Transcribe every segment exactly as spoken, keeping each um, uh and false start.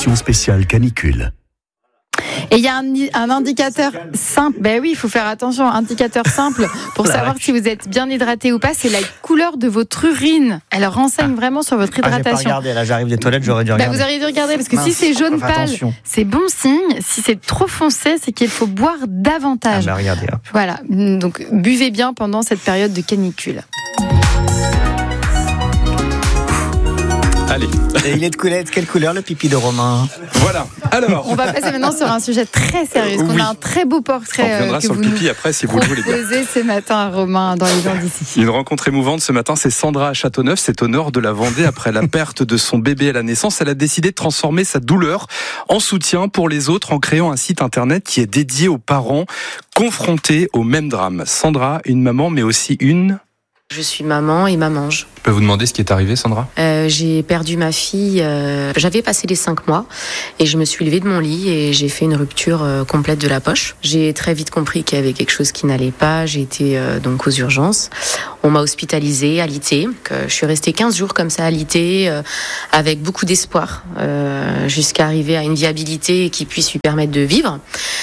édition spéciale canicule. Et il y a un, un indicateur simple, ben oui, il faut faire attention, un indicateur simple pour savoir si vous êtes bien hydraté ou pas, c'est la couleur de votre urine. Elle renseigne vraiment sur votre hydratation. Ah, j'ai pas regardé, là j'arrive des toilettes, j'aurais dû regarder. Ben, vous auriez dû regarder, parce que Mince, si c'est jaune pâle, attention. C'est bon signe. Si c'est trop foncé, c'est qu'il faut boire davantage. Ah, ben regardez, hop. Voilà, donc buvez bien pendant cette période de canicule. Allez. Et il est de coulette, quelle couleur le pipi de Romain? Voilà. Alors. On va passer maintenant sur un sujet très sérieux. Parce qu'on oui. a un très beau portrait. On reviendra que sur vous le pipi après si vous le voulez bien. Proposé ce matin à Romain dans les gens d'ici. Une rencontre émouvante ce matin, c'est Sandra à Châteauneuf, c'est au nord de la Vendée. Après la perte de son bébé à la naissance, elle a décidé de transformer sa douleur en soutien pour les autres en créant un site internet qui est dédié aux parents confrontés au même drame. Sandra, une maman, mais aussi une... Je suis maman et mamange. Je peux vous demander ce qui est arrivé, Sandra ? euh, J'ai perdu ma fille, euh, j'avais passé les cinq mois et je me suis levée de mon lit et j'ai fait une rupture euh, complète de la poche. J'ai très vite compris qu'il y avait quelque chose qui n'allait pas, j'ai été euh, donc aux urgences. On m'a hospitalisée, alitée. Je suis restée quinze jours comme ça, alitée, euh, avec beaucoup d'espoir, euh, jusqu'à arriver à une viabilité qui puisse lui permettre de vivre.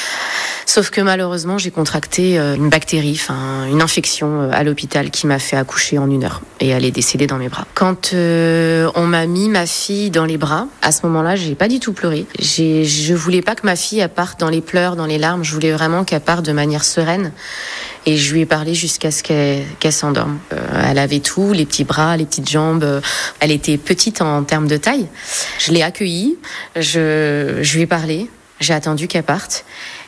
Sauf que malheureusement, j'ai contracté une bactérie, enfin une infection à l'hôpital qui m'a fait accoucher en une heure. Et elle est décédée dans mes bras. Quand euh, on m'a mis ma fille dans les bras, à ce moment-là, j'ai pas du tout pleuré. J'ai, je voulais pas que ma fille elle parte dans les pleurs, dans les larmes. Je voulais vraiment qu'elle parte de manière sereine. Et je lui ai parlé jusqu'à ce qu'elle, qu'elle s'endorme. Euh, elle avait tout, les petits bras, les petites jambes. Elle était petite en termes de taille. Je l'ai accueillie, je, je lui ai parlé, j'ai attendu qu'elle parte.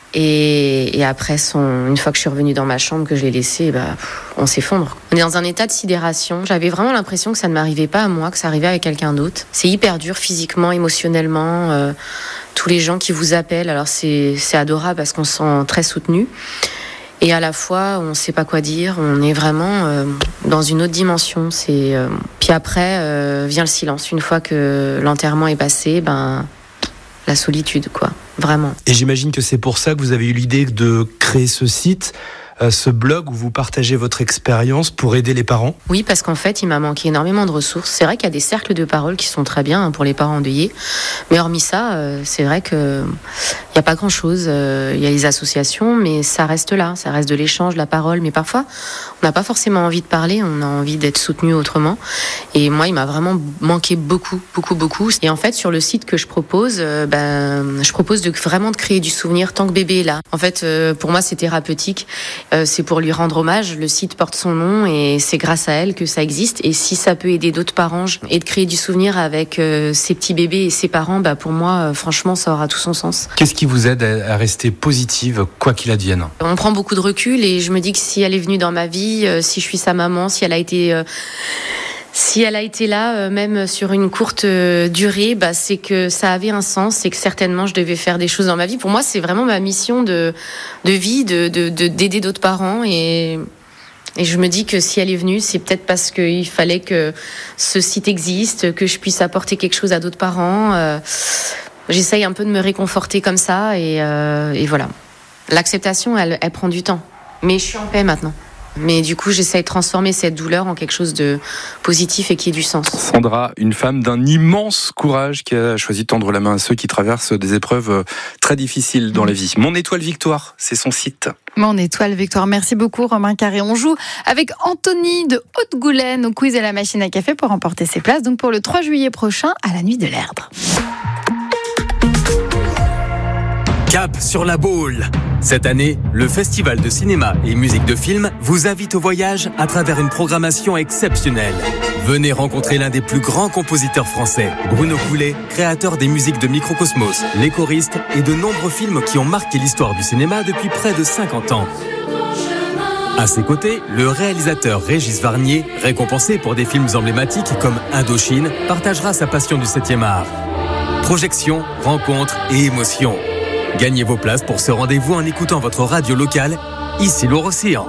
Et, et après, son, une fois que je suis revenue dans ma chambre, que je l'ai laissée, bah, on s'effondre. On est dans un état de sidération. J'avais vraiment l'impression que ça ne m'arrivait pas à moi, que ça arrivait avec quelqu'un d'autre. C'est hyper dur physiquement, émotionnellement. Euh, tous les gens qui vous appellent, alors c'est, c'est adorable parce qu'on se sent très soutenu. Et à la fois, on ne sait pas quoi dire. On est vraiment euh, dans une autre dimension. C'est, euh... Puis après, euh, vient le silence. Une fois que l'enterrement est passé, ben, la solitude, quoi. Vraiment. Et j'imagine que c'est pour ça que vous avez eu l'idée de créer ce site, euh, ce blog où vous partagez votre expérience pour aider les parents. Oui, parce qu'en fait, il m'a manqué énormément de ressources. C'est vrai qu'il y a des cercles de parole qui sont très bien hein, pour les parents endeuillés. Mais hormis ça, euh, c'est vrai qu'il n'y a pas grand-chose. Il euh, y a les associations, mais ça reste là. Ça reste de l'échange, de la parole. Mais parfois, on n'a pas forcément envie de parler. On a envie d'être soutenu autrement. Et moi, il m'a vraiment manqué beaucoup, beaucoup, beaucoup. Et en fait, sur le site que je propose, euh, ben, je propose de vraiment de créer du souvenir tant que bébé est là. En fait, euh, pour moi, c'est thérapeutique. Euh, c'est pour lui rendre hommage. Le site porte son nom et c'est grâce à elle que ça existe. Et si ça peut aider d'autres parents et de créer du souvenir avec euh, ses petits bébés et ses parents, bah pour moi, euh, franchement, ça aura tout son sens. Qu'est-ce qui vous aide à rester positive, quoi qu'il advienne ? On prend beaucoup de recul et je me dis que si elle est venue dans ma vie, euh, si je suis sa maman, si elle a été... Euh, Si elle a été là, euh, même sur une courte euh, durée, bah, c'est que ça avait un sens, c'est que certainement je devais faire des choses dans ma vie. Pour moi, c'est vraiment ma mission de, de vie, de, de, de, d'aider d'autres parents. Et, et je me dis que si elle est venue, c'est peut-être parce qu'il fallait que ce site existe, que je puisse apporter quelque chose à d'autres parents. Euh, j'essaye un peu de me réconforter comme ça. Et, euh, et voilà. L'acceptation, elle, elle prend du temps. Mais je suis en paix maintenant. Mais du coup, j'essaie de transformer cette douleur en quelque chose de positif et qui ait du sens. Sandra, une femme d'un immense courage qui a choisi de tendre la main à ceux qui traversent des épreuves très difficiles dans la vie. Mon étoile victoire, c'est son site. Mon étoile victoire. Merci beaucoup, Romain Carré. On joue avec Anthony de Haute-Goulaine au quiz et la machine à café pour remporter ses places. Donc pour le trois juillet prochain à la Nuit de l'Erdre. Cap sur la Baule. Cette année, le Festival de cinéma et musique de film vous invite au voyage à travers une programmation exceptionnelle. Venez rencontrer l'un des plus grands compositeurs français, Bruno Coulet, créateur des musiques de Microcosmos, Les Choristes et de nombreux films qui ont marqué l'histoire du cinéma depuis près de cinquante ans. À ses côtés, le réalisateur Régis Varnier, récompensé pour des films emblématiques comme Indochine, partagera sa passion du septième art. Projection, rencontres et émotions. Gagnez vos places pour ce rendez-vous en écoutant votre radio locale, ici Loire-Océan.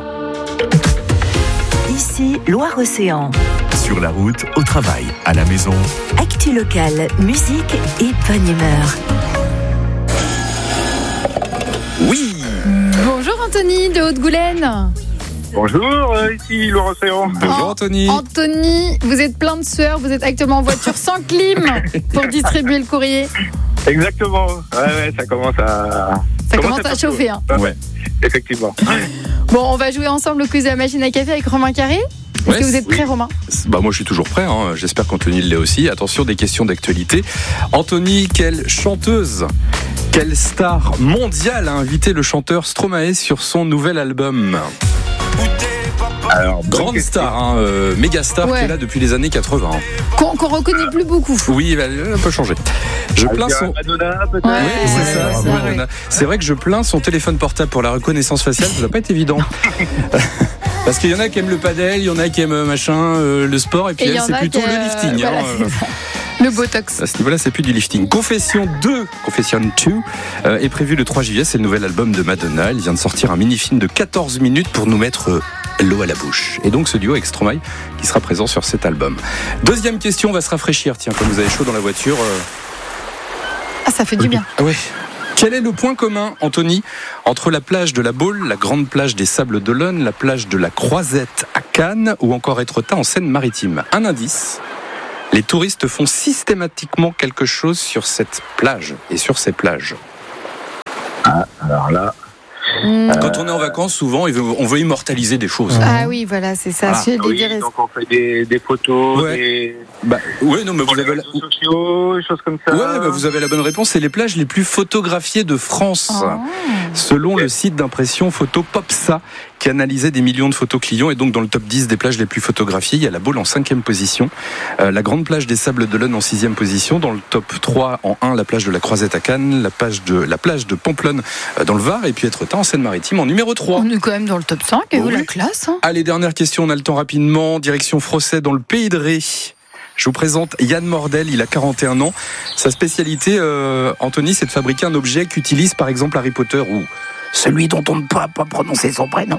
Ici Loire-Océan. Sur la route, au travail, à la maison. Actu locale, musique et bonne humeur. Oui. Bonjour Anthony de Haute-Goulaine. Bonjour, euh, ici Loire-Océan. Bonjour Anthony. Anthony, vous êtes plein de sueur, vous êtes actuellement en voiture sans clim pour distribuer le courrier. Exactement. Ouais, ouais, ça commence à. Ça commence à chauffer. Hein. Ouais. Effectivement. Bon, on va jouer ensemble au quiz de la machine à café avec Romain Carré. Est-ce Ouais, que vous êtes prêt, oui. Romain? Bah moi je suis toujours prêt, hein. J'espère qu'Anthony l'est aussi. Attention, des questions d'actualité. Anthony, quelle chanteuse, quelle star mondiale a invité le chanteur Stromae sur son nouvel album? Alors, Grande star, hein, euh, méga star Ouais. qui est là depuis les années quatre-vingts. Qu'on qu'on reconnaît plus beaucoup. Oui, elle a un peu changé. Je plains son... Madonna, peut-être. Ouais. Oui, c'est ça, ouais, c'est ouais. Madonna. C'est vrai que je plains son téléphone portable pour la reconnaissance faciale, ça doit pas être évident. Parce qu'il y en a qui aiment le padel, il y en a qui aiment machin, euh, le sport, et puis Et il y elle, en c'est a plutôt qui, le euh, lifting. voilà, hein, c'est euh. ça. Le Botox. À ce niveau-là, c'est plus du lifting. Confession deux, Confession deux, euh, est prévu le trois juillet. C'est le nouvel album de Madonna. Elle vient de sortir un mini-film de quatorze minutes pour nous mettre euh, l'eau à la bouche. Et donc ce duo avec Stromae qui sera présent sur cet album. Deuxième question, on va se rafraîchir. Tiens, comme vous avez chaud dans la voiture. Euh... Ah, ça fait du bien. Ah ouais. Quel est le point commun, Anthony, entre la plage de la Baule, la grande plage des Sables d'Olonne, la plage de la Croisette à Cannes ou encore Étretat en Seine-Maritime? Un indice. Les touristes font systématiquement quelque chose sur cette plage et sur ces plages. Alors là. Mmh. Quand on est en vacances, souvent, on veut immortaliser des choses. Ah oui, voilà, c'est ça. Voilà. Je vais Oui, dire. donc on fait des, des photos, Ouais. des Bah, ouais, non, mais pour vous les avez, la... réseaux sociaux, des choses comme ça. ouais, bah, vous avez la bonne réponse. C'est les plages les plus photographiées de France, Oh. selon le site d'impression photo Popsa, qui analysait des millions de photos clients. Et donc, dans le top dix des plages les plus photographiées, il y a la Baule en cinquième position, euh, la grande plage des Sables d'Olonne en sixième position. Dans le top trois, en un, la plage de la Croisette à Cannes, la plage de, la plage de Pamplonne euh, dans le Var, et puis Étretat en Seine-Maritime en numéro trois. On est quand même dans le top cinq, et vous, Oui. la classe. Hein. Allez, dernière question, on a le temps rapidement. Direction Frosset dans le Pays de Ré. Je vous présente Yann Mordel, il a quarante et un ans. Sa spécialité, euh, Anthony, c'est de fabriquer un objet qu'utilise par exemple Harry Potter ou celui dont on ne peut pas prononcer son prénom.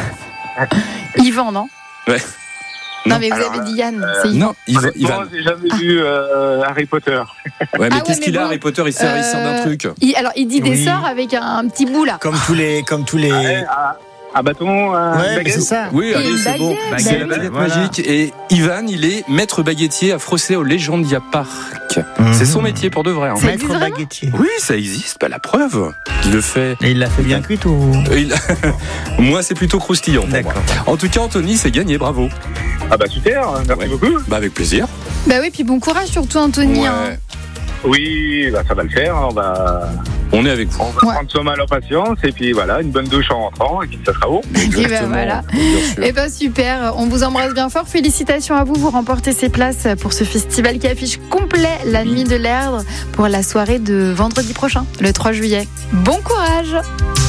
Yvan, non? Ouais. Non, mais vous Alors avez là, dit Yann, euh, c'est Yvan. Non, Ivan. Honnêtement, Ivan. j'ai jamais vu euh, Harry Potter. Ouais, mais Ah ouais, qu'est-ce mais qu'il a, bon, Harry Potter? Il sert, il sert d'un Euh, truc. Il- alors, il dit des Oui. sorts avec un, un petit bout là. Comme tous les, comme tous les. Ouais, à, à bâton, à Ouais, mais baguette. c'est ça. Oui, Et allez, une c'est bon. baguette, C'est bah la oui. baguette Voilà. magique. Et Ivan, il est maître baguettier à Frosset au Legendia Park. Mhm. C'est son métier pour de vrai. hein. C'est- Maître existe vraiment baguettier. Oui, ça existe. Bah, la preuve. Il le fait. Et il l'a fait bien cuite ou? Euh, il- Moi, c'est plutôt croustillant. pour moi. D'accord. En tout cas, Anthony, c'est gagné. Bravo. Ah bah super, merci Ouais. beaucoup. Bah, avec plaisir. Bah oui, puis bon courage surtout, Anthony. hein. Oui, bah ça va le faire, on va, On est avec vous. on va Ouais. prendre soin à leur patience et puis voilà, une bonne douche en rentrant et puis ça sera bon. Et ben Exactement. voilà. Bien sûr. Eh ben super, on vous embrasse bien fort. Félicitations à vous, vous remportez ces places pour ce festival qui affiche complet la nuit de l'Erdre pour la soirée de vendredi prochain, le trois juillet. Bon courage!